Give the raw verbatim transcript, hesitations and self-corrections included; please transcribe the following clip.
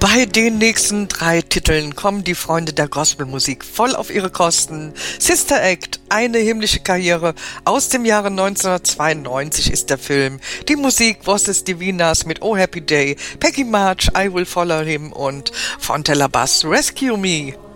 Bei den nächsten drei Titeln kommen die Freunde der Gospelmusik voll auf ihre Kosten. Sister Act, eine himmlische Karriere aus dem Jahre neunzehnhundertzweiundneunzig ist der Film. Die Musik Voces Divinas mit Oh Happy Day, Peggy March, I Will Follow Him und Fontella Bass Rescue Me.